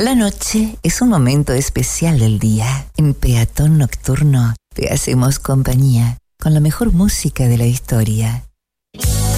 La noche es un momento especial del día. En Peatón Nocturno te hacemos compañía con la mejor música de la historia.